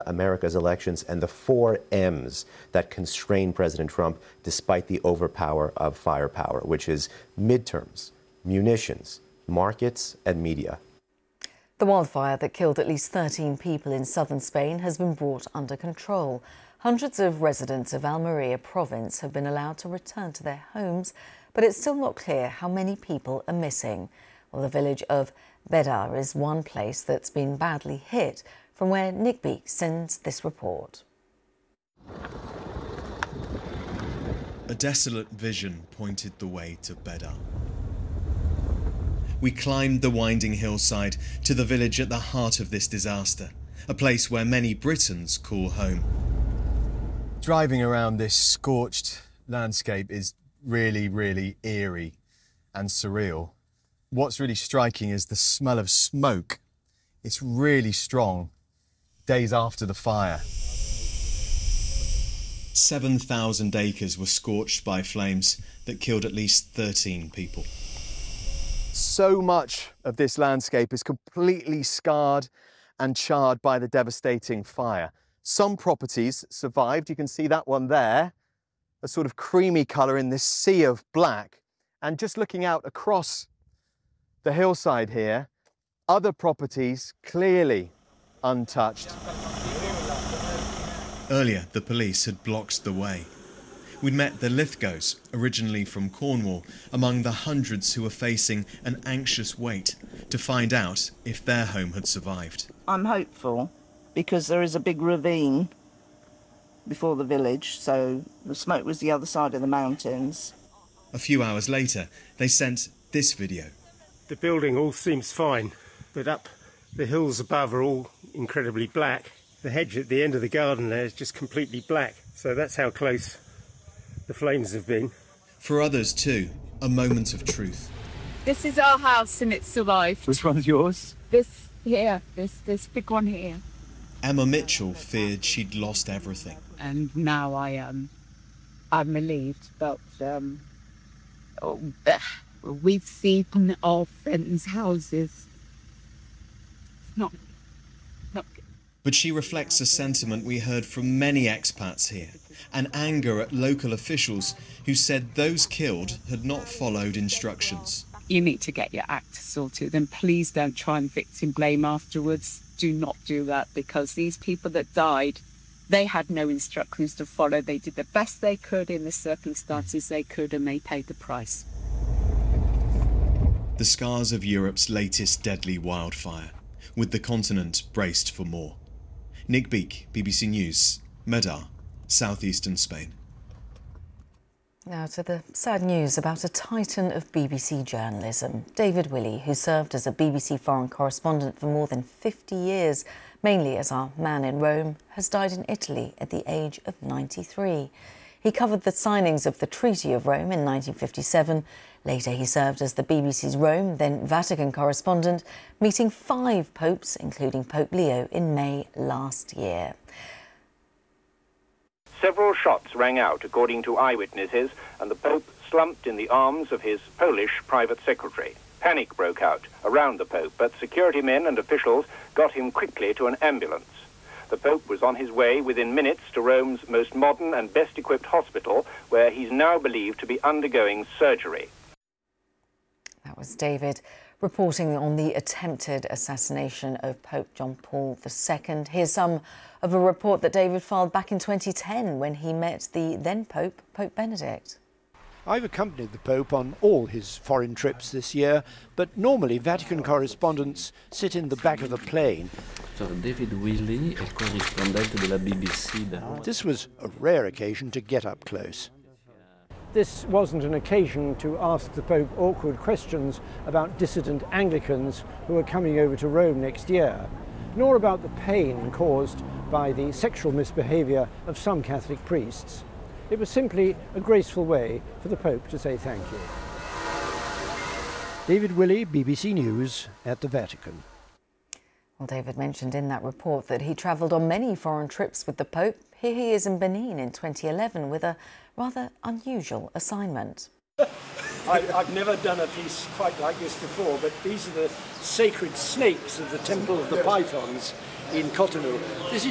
America's elections and the 4 M's that constrain President Trump despite the overpower of firepower, which is midterms, munitions, markets, and media. The wildfire that killed at least 13 people in southern Spain has been brought under control. Hundreds of residents of Almería province have been allowed to return to their homes, but it's still not clear how many people are missing. Well, the village of Béjar is one place that's been badly hit, from where Nick Beek sends this report. A desolate vision pointed the way to Béjar. We climbed the winding hillside to the village at the heart of this disaster, a place where many Britons call home. Driving around this scorched landscape is really eerie and surreal. What's really striking is the smell of smoke. It's really strong days after the fire. 7,000 acres were scorched by flames that killed at least 13 people. So much of this landscape is completely scarred and charred by the devastating fire. Some properties survived. You can see that one there, a sort of creamy colour in this sea of black. And just looking out across the hillside here, other properties clearly untouched. Earlier, the police had blocked the way. We'd met the Lithgows, originally from Cornwall, among the hundreds who were facing an anxious wait to find out if their home had survived. I'm hopeful because there is a big ravine before the village, so the smoke was the other side of the mountains. A few hours later, they sent this video. The building all seems fine, but up the hills above are all incredibly black. The hedge at the end of the garden there is just completely black, so that's how close the flames have been. For others too, a moment of truth. This is our house and it survived. Which one's yours? This here, this big one here. Emma Mitchell feared she'd lost everything. And now I'm relieved, but we've seen our friends' houses. Not good. But she reflects a sentiment we heard from many expats here, and anger at local officials who said those killed had not followed instructions. You need to get your act sorted, and please don't try and victim blame afterwards. Do not do that, because these people that died, they had no instructions to follow. They did the best they could in the circumstances they could, and they paid the price. The scars of Europe's latest deadly wildfire, with the continent braced for more. Nick Beek, BBC News, Béjar, southeastern Spain. Now to the sad news about a titan of BBC journalism. David Willey, who served as a BBC foreign correspondent for more than 50 years, mainly as our man in Rome, has died in Italy at the age of 93. He covered the signings of the Treaty of Rome in 1957. Later, he served as the BBC's Rome, then Vatican correspondent, meeting 5 popes, including Pope Leo, in May last year. Several shots rang out, according to eyewitnesses, and the Pope slumped in the arms of his Polish private secretary. Panic broke out around the Pope, but security men and officials got him quickly to an ambulance. The Pope was on his way within minutes to Rome's most modern and best-equipped hospital, where he's now believed to be undergoing surgery. That was David reporting on the attempted assassination of Pope John Paul II. Here's some of a report that David filed back in 2010 when he met the then Pope, Pope Benedict. I've accompanied the Pope on all his foreign trips this year, but normally Vatican correspondents sit in the back of the plane. David Willey, correspondent de la BBC. This was a rare occasion to get up close. This wasn't an occasion to ask the Pope awkward questions about dissident Anglicans who are coming over to Rome next year, nor about the pain caused by the sexual misbehaviour of some Catholic priests. It was simply a graceful way for the Pope to say thank you. David Willey, BBC News, at the Vatican. Well, David mentioned in that report that he travelled on many foreign trips with the Pope. Here he is in Benin in 2011 with a rather unusual assignment. I've never done a piece quite like this before, but these are the sacred snakes of the Temple of the Pythons in Cotonou. This is